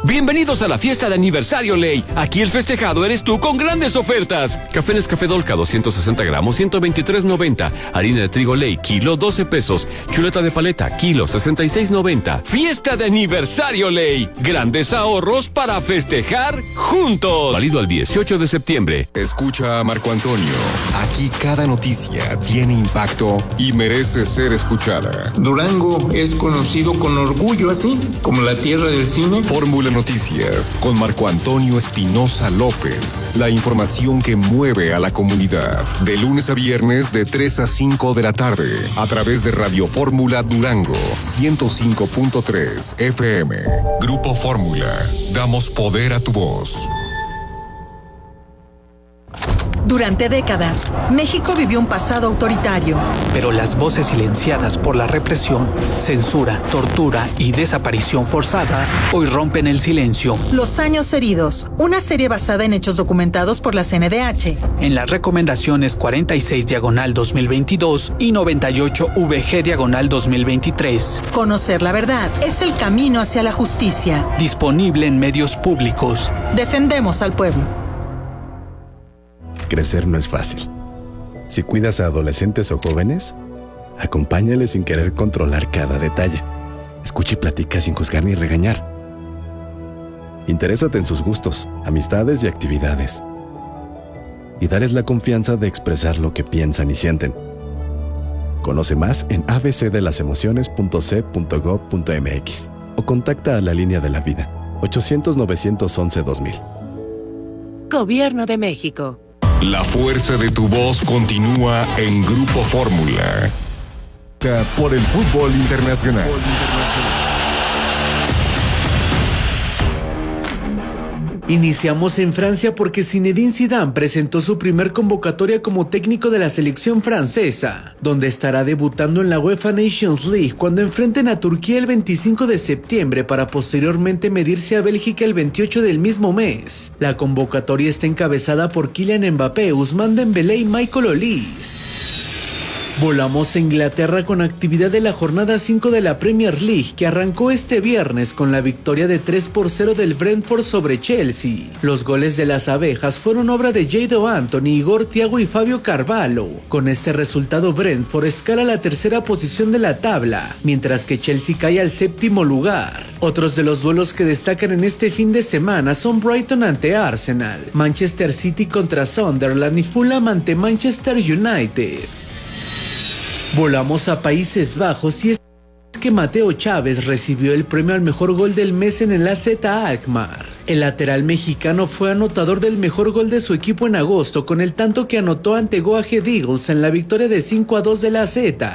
Bienvenidos a la fiesta de aniversario Ley. Aquí el festejado eres tú con grandes ofertas. Café Nescafé Dolca 260 gramos, 123.90. Harina de trigo Ley, kilo 12 pesos. Chuleta de paleta, kilo 66.90. Fiesta de aniversario Ley. Grandes ahorros para festejar juntos. Válido al 18 de septiembre. Escucha a Marco Antonio. Aquí cada noticia tiene impacto y merece ser escuchada. Durango es conocido con orgullo así, como la tierra del cine. Fórmula Noticias con Marco Antonio Espinosa López. La información que mueve a la comunidad. De lunes a viernes de 3 a 5 de la tarde. A través de Radio Fórmula Durango 105.3 FM. Grupo Fórmula. Damos poder a tu voz. Durante décadas, México vivió un pasado autoritario. Pero las voces silenciadas por la represión, censura, tortura y desaparición forzada hoy rompen el silencio. Los años heridos, una serie basada en hechos documentados por la CNDH. En las recomendaciones 46/2022 y 98/VG/2023. Conocer la verdad es el camino hacia la justicia. Disponible en medios públicos. Defendemos al pueblo. Crecer no es fácil. Si cuidas a adolescentes o jóvenes, acompáñales sin querer controlar cada detalle. Escucha y platica sin juzgar ni regañar. Interésate en sus gustos, amistades y actividades. Y dales la confianza de expresar lo que piensan y sienten. Conoce más en abcdelalemociones.c.gov.mx o contacta a la Línea de la Vida, 800-911-2000. Gobierno de México. La fuerza de tu voz continúa en Grupo Fórmula. Por el fútbol internacional. Iniciamos en Francia porque Zinedine Zidane presentó su primer convocatoria como técnico de la selección francesa, donde estará debutando en la UEFA Nations League cuando enfrenten a Turquía el 25 de septiembre para posteriormente medirse a Bélgica el 28 del mismo mes. La convocatoria está encabezada por Kylian Mbappé, Ousmane Dembélé y Michael Olise. Volamos a Inglaterra con actividad de la jornada 5 de la Premier League que arrancó este viernes con la victoria de 3-0 del Brentford sobre Chelsea. Los goles de las abejas fueron obra de Jadon Anthony, Igor Thiago y Fabio Carvalho. Con este resultado Brentford escala la tercera posición de la tabla, mientras que Chelsea cae al séptimo lugar. Otros de los duelos que destacan en este fin de semana son Brighton ante Arsenal, Manchester City contra Sunderland y Fulham ante Manchester United. Volamos a Países Bajos y es que Mateo Chávez recibió el premio al mejor gol del mes en el AZ Alkmaar. El lateral mexicano fue anotador del mejor gol de su equipo en agosto con el tanto que anotó ante Go Ahead Eagles en la victoria de 5-2 del AZ.